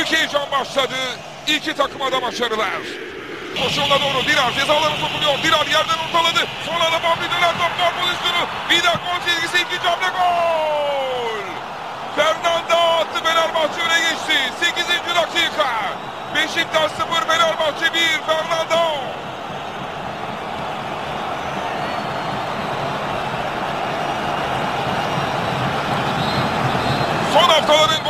Büyük heyecan başladı. İki takıma da başarılar. Koşuğuna doğru Dirar cezalarına sokuluyor. Dirar yerden ortaladı. Sonra da Fabri döner top gol pozisyonu. Vida gol çizgisi, ikinci hamle gol. Fernando attı, Fenerbahçe öne geçti. 8. dakika. Beşiktaş 0, Fenerbahçe 1. Fernando. Son haftaların